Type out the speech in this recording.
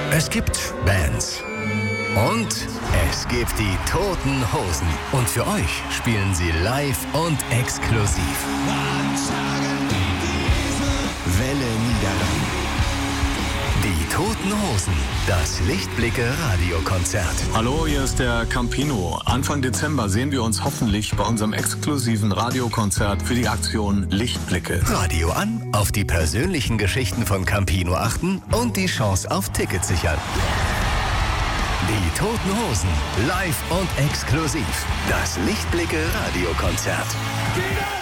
Es gibt Bands. Und es gibt die Toten Hosen. Und für euch spielen sie live und exklusiv. Welle Niederrhein. Die Toten Hosen. Das Lichtblicke-Radiokonzert. Hallo, hier ist der Campino. Anfang Dezember sehen wir uns hoffentlich bei unserem exklusiven Radiokonzert für die Aktion Lichtblicke. Radio an, auf die persönlichen Geschichten von Campino achten und die Chance auf Tickets sichern. Die Toten Hosen, live und exklusiv. Das Lichtblicke-Radiokonzert.